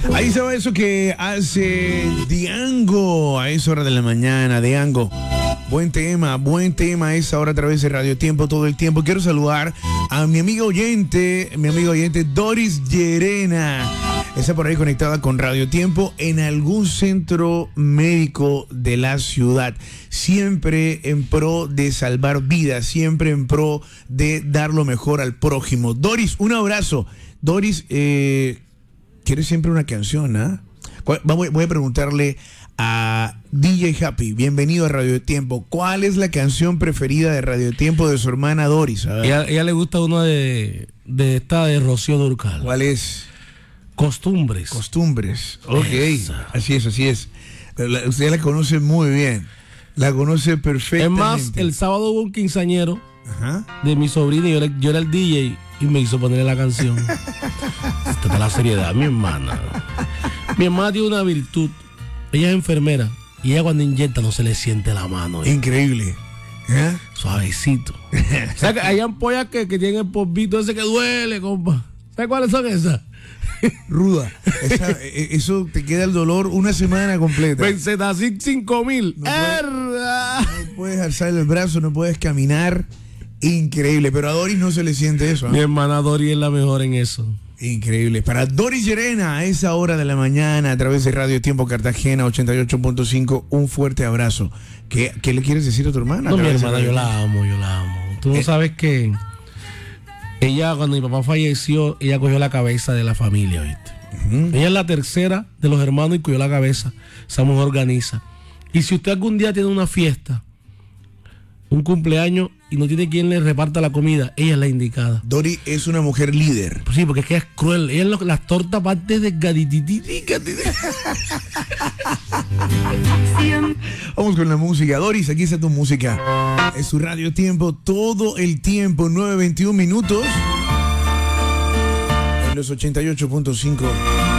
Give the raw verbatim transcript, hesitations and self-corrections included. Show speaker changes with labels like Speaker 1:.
Speaker 1: Ahí se va eso que hace Diango a esa hora de la mañana. Diango, buen tema, buen tema a esa hora a través de Radio Tiempo todo el tiempo. Quiero saludar a mi amiga oyente, mi amiga oyente Doris Llerena. Está por ahí conectada con Radio Tiempo en algún centro médico de la ciudad. Siempre en pro de salvar vidas, siempre en pro de dar lo mejor al prójimo. Doris, un abrazo. Doris, eh, ¿quieres siempre una canción? ¿Ah? Voy, voy a preguntarle a D J Happy. Bienvenido a Radio Tiempo. ¿Cuál es la canción preferida de Radio Tiempo de su hermana Doris? A ver.
Speaker 2: Ella, ella le gusta una de, de esta de Rocío Dúrcal.
Speaker 1: ¿Cuál es?
Speaker 2: Costumbres.
Speaker 1: Costumbres. Ok.
Speaker 2: Esa.
Speaker 1: Así es, así es. La, usted la conoce muy bien. La conoce perfectamente.
Speaker 2: Es más, el sábado hubo un quinceañero
Speaker 1: Ajá.
Speaker 2: de mi sobrina y yo, le, yo era el D J y me hizo ponerle la canción. Esta es la seriedad, mi hermana. Mi hermana tiene una virtud. Ella es enfermera y ella cuando inyecta no se le siente la mano. ¿eh?
Speaker 1: Increíble. ¿Eh?
Speaker 2: Suavecito. O sea, que hay ampollas que, que tienen el polvito ese que duele, compa. ¿Sabes cuáles son esas?
Speaker 1: Ruda. Esa, eso te queda el dolor una semana completa.
Speaker 2: Benzetacid cinco mil.
Speaker 1: No puedes, no puedes alzar el brazo, no puedes caminar. Increíble. Pero a Doris no se le siente eso. ¿eh?
Speaker 2: Mi hermana Doris es la mejor en eso.
Speaker 1: Increíble. Para Doris Llerena, a esa hora de la mañana, a través de Radio Tiempo Cartagena ochenta y ocho punto cinco, un fuerte abrazo. ¿Qué, qué le quieres decir a tu hermana?
Speaker 2: No, mi hermana, yo la amo, yo la amo. Tú no eh. sabes que ella, cuando mi papá falleció, ella cogió la cabeza de la familia, ¿viste? Uh-huh. Ella es la tercera de los hermanos y cogió la cabeza. Esa mujer organiza. Y si usted algún día tiene una fiesta, un cumpleaños, y no tiene quien le reparta la comida, ella es la indicada.
Speaker 1: Dori es una mujer líder.
Speaker 2: Pues sí, porque es que es cruel. Ella es las tortas parte de gaditititi.
Speaker 1: Vamos con la música. Doris, aquí está tu música. Es su Radio Tiempo todo el tiempo, nueve veintiún minutos. En los ochenta y ocho punto cinco.